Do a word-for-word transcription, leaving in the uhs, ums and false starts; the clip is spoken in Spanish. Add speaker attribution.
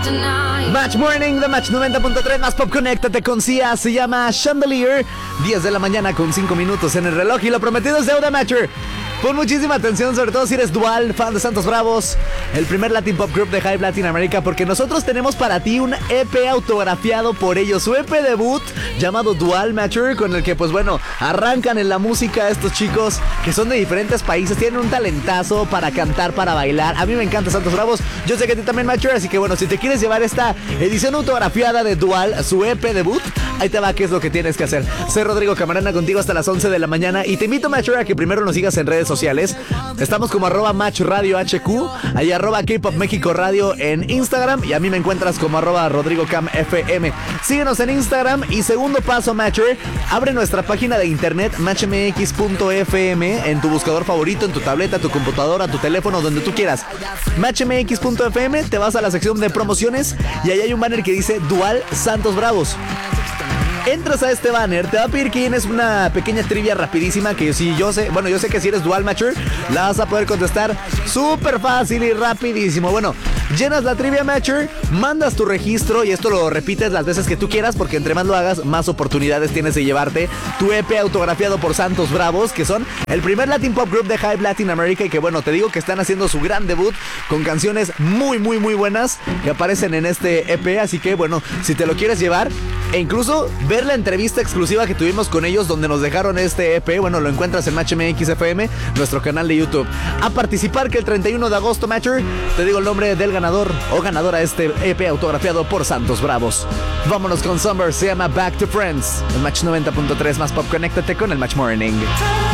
Speaker 1: Match Morning de Match noventa punto tres, más pop, conéctate con Sia. Se llama Chandelier. diez de la mañana con cinco minutos en el reloj. Y lo prometido es deuda, Matcher. Pon muchísima atención, sobre todo si eres dual, fan de Santos Bravos, el primer Latin Pop Group de Hype Latin America, porque nosotros tenemos para ti un E P autografiado por ellos, su E P debut llamado Dual Matcher, con el que pues bueno, arrancan en la música estos chicos que son de diferentes países, tienen un talentazo para cantar, para bailar. A mí me encanta Santos Bravos, yo sé que a ti también, Matcher, así que bueno, si te quieres llevar esta edición autografiada de Dual, su E P debut, ahí te va qué es lo que tienes que hacer. Soy Rodrigo Camarena contigo hasta las once de la mañana y te invito, Matcher, a que primero nos sigas en redes sociales. Estamos como arroba Match Radio H Q, ahí arroba K-Pop México Radio en Instagram, y a mí me encuentras como arroba Rodrigo Cam F M. Síguenos en Instagram. Y segundo paso, Matcher, abre nuestra página de internet match m x punto f m en tu buscador favorito, en tu tableta, tu computadora, tu teléfono, donde tú quieras. match m x punto f m, te vas a la sección de promociones y ahí hay un banner que dice Dual Santos Bravos. Entras a este banner, te va a pedir que llenes una pequeña trivia rapidísima que si yo sé, bueno, yo sé que si eres Dual Matcher, la vas a poder contestar súper fácil y rapidísimo. Bueno, llenas la trivia, Matcher, mandas tu registro y esto lo repites las veces que tú quieras, porque entre más lo hagas, más oportunidades tienes de llevarte tu E P autografiado por Santos Bravos, que son el primer Latin Pop Group de Hype Latin America, y que bueno, te digo que están haciendo su gran debut con canciones muy, muy, muy buenas que aparecen en este E P, así que bueno, si te lo quieres llevar, e incluso ver la entrevista exclusiva que tuvimos con ellos donde nos dejaron este E P, bueno, lo encuentras en Match M X F M, nuestro canal de YouTube. A participar que el treinta y uno de agosto, Matcher, te digo el nombre del ganador o ganadora de este E P autografiado por Santos Bravos. Vámonos con Summer, se llama Back to Friends. El Match noventa punto tres, más pop, conéctate con el Match Morning.